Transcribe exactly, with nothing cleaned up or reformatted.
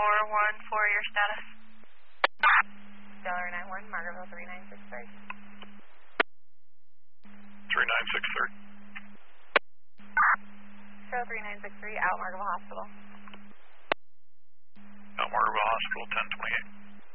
four one four, your status. Stellar nine one, Margaretville three nine six three. three nine six three. Show three nine six three, out Margaretville Hospital. Out Margaretville Hospital, ten twenty-eight.